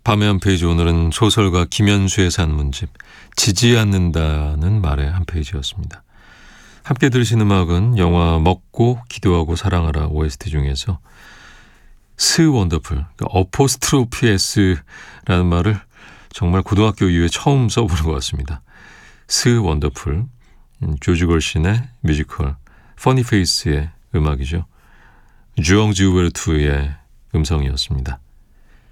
밤의 한 페이지, 오늘은 소설가 김현수의 산문집 지지 않는다는 말의 한 페이지였습니다. 함께 들으신 음악은 영화 먹고 기도하고 사랑하라 OST 중에서 스 원더풀, 어포스트로피 S라는 말을 정말 고등학교 이후에 처음 써보는 것 같습니다. 스 원더풀, 조지 걸신의 뮤지컬 퍼니 페이스의 음악이죠. 주엉 지우베르투의 음성이었습니다.